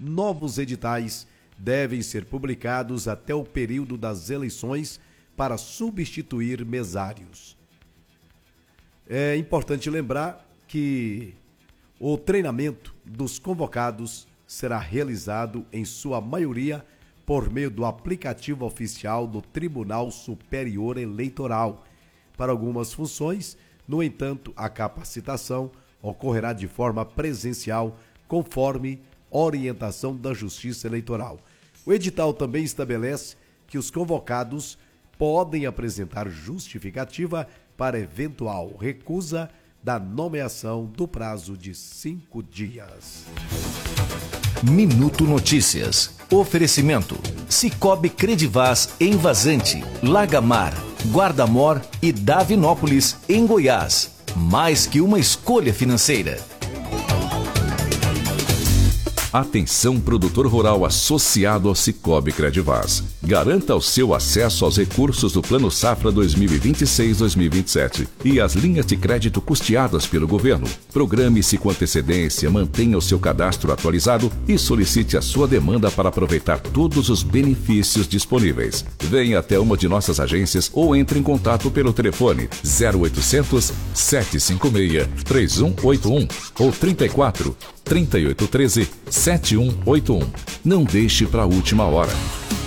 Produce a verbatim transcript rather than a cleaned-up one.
novos editais devem ser publicados até o período das eleições para substituir mesários. É importante lembrar que o treinamento dos convocados será realizado, em sua maioria, por meio do aplicativo oficial do Tribunal Superior Eleitoral. Para algumas funções, no entanto, a capacitação ocorrerá de forma presencial, conforme orientação da Justiça Eleitoral. O edital também estabelece que os convocados podem apresentar justificativa para eventual recusa da nomeação do prazo de cinco dias. Minuto Notícias. Oferecimento: Cicobi Credivaz em Vazante, Lagamar, Guarda-Mor e Davinópolis, em Goiás. Mais que uma escolha financeira. Atenção, produtor rural associado ao Cicobi Credivaz. Garanta o seu acesso aos recursos do Plano Safra dois mil e vinte e seis a dois mil e vinte e sete e as linhas de crédito custeadas pelo governo. Programe-se com antecedência, mantenha o seu cadastro atualizado e solicite a sua demanda para aproveitar todos os benefícios disponíveis. Venha até uma de nossas agências ou entre em contato pelo telefone zero oitocentos, sete cinco seis, três um oito um ou trinta e quatro, trinta e oito treze, sete um oito um. Não deixe para a última hora.